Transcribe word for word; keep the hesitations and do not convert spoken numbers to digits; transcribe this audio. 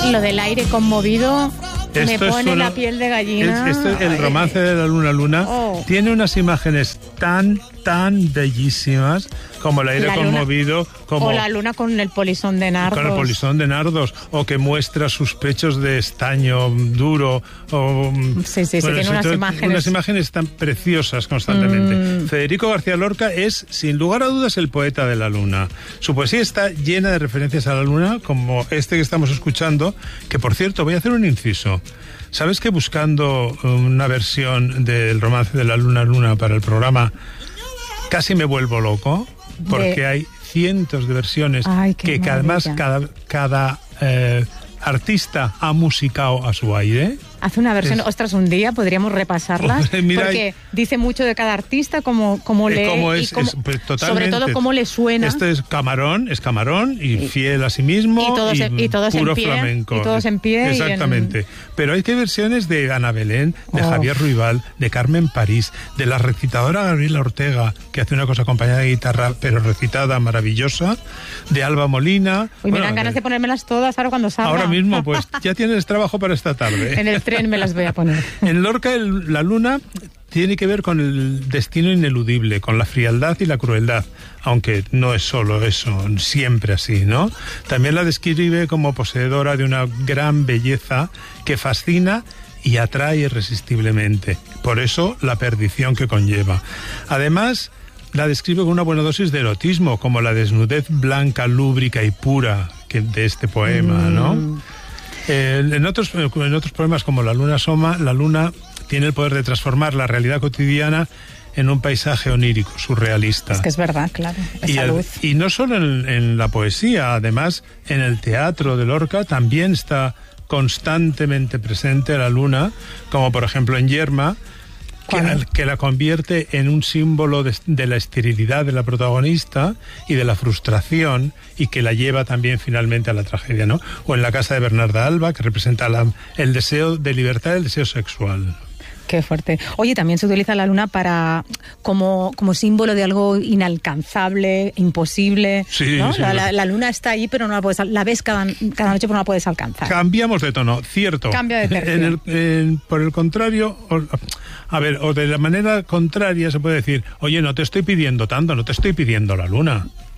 Lo del aire conmovido Esto me pone solo, la piel de gallina. Es, esto, el romance de la luna luna oh. tiene unas imágenes tan, tan bellísimas como el aire la conmovido. Luna, como o la luna con el polizón de nardos. Con el polizón de nardos, o que muestra sus pechos de estaño duro. O, sí, sí, bueno, sí, tiene unas imágenes. Unas imágenes tan preciosas constantemente. Mm. Federico García Lorca es, sin lugar a dudas, el poeta de la luna. Su poesía está llena de referencias a la luna, como este que estamos escuchando, que, por cierto, voy a hacer un inciso. ¿Sabes que buscando una versión del romance de la luna luna para el programa casi me vuelvo loco? Porque de... hay cientos de versiones. Ay, que maravilla. Además cada, cada eh, artista ha musicado a su aire. Hace una versión, es... ostras, un día podríamos repasarlas, Mira, porque hay... dice mucho de cada artista, cómo, cómo lee, cómo es, y cómo, es, pues, sobre todo cómo le suena. Este es Camarón, es Camarón, y, y fiel a sí mismo, y todos, y, en, y todos puro en pie, flamenco. Y todos en pie. Exactamente. En... Pero hay que versiones de Ana Belén, de oh. Javier Ruibal, de Carmen París, de la recitadora Gabriela Ortega, que hace una cosa acompañada de guitarra, pero recitada maravillosa, de Alba Molina. Uy, bueno, me dan ganas de... de ponérmelas todas ahora cuando salga. Ahora mismo, pues ya tienes trabajo para esta tarde. En el tren me las voy a poner. En Lorca el, la luna tiene que ver con el destino ineludible, con la frialdad y la crueldad, aunque no es solo eso, siempre así, ¿no? También la describe como poseedora de una gran belleza que fascina y atrae irresistiblemente. Por eso la perdición que conlleva. Además, la describe con una buena dosis de erotismo, como la desnudez blanca, lúbrica y pura que, de este poema, ¿no? Mm. Eh, en otros en otros poemas como La luna asoma, la luna tiene el poder de transformar la realidad cotidiana en un paisaje onírico, surrealista. Es que es verdad, claro, esa y, luz. Y no solo en, en la poesía, además en el teatro de Lorca también está constantemente presente la luna, como por ejemplo en Yerma, que, que la convierte en un símbolo de, de la esterilidad de la protagonista y de la frustración, y que la lleva también finalmente a la tragedia, ¿no? O en La casa de Bernarda Alba, que representa la, el deseo de libertad, el deseo sexual. Qué fuerte. Oye, también se utiliza la luna para como, como símbolo de algo inalcanzable, imposible, sí, ¿no? Sí, la, la, la luna está ahí, pero no la puedes, la ves cada, cada noche, pero no la puedes alcanzar. Cambiamos de tono, cierto. Cambio de tercio. En el, en, por el contrario, o, a ver, o de la manera contraria se puede decir, oye, no te estoy pidiendo tanto, no te estoy pidiendo la luna.